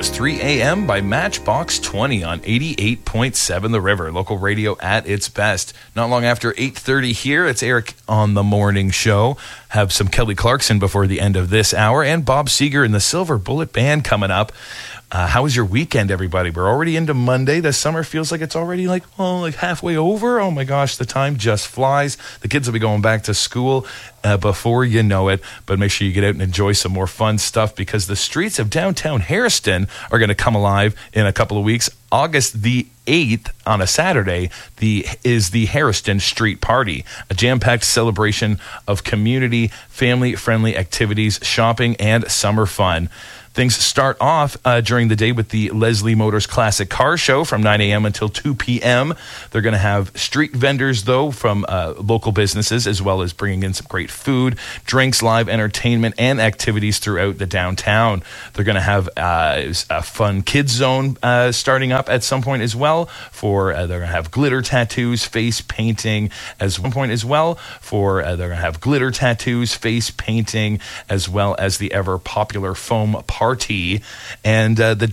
was 3 a.m. by Matchbox 20 on 88.7 The River, local radio at its best. Not long after 8:30 here, it's Eric on the Morning Show. Have some Kelly Clarkson before the end of this hour, and Bob Seger and the Silver Bullet Band coming up. How was your weekend, everybody? We're already into Monday. The summer feels like it's already like halfway over. Oh my gosh, the time just flies. The kids will be going back to school before you know it. But make sure you get out and enjoy some more fun stuff, because the streets of downtown Harriston are going to come alive in a couple of weeks. August the 8th, on a Saturday, is the Harriston Street Party, a jam-packed celebration of community, family-friendly activities, shopping, and summer fun. Things start off during the day with the Leslie Motors Classic Car Show from 9 a.m. until 2 p.m. They're going to have street vendors, though, from local businesses, as well as bringing in some great food, drinks, live entertainment, and activities throughout the downtown. They're going to have a fun kids zone starting up at some point as well. They're going to have glitter tattoos, face painting as one point as well. They're going to have glitter tattoos, face painting, as well as the ever popular foam party. And the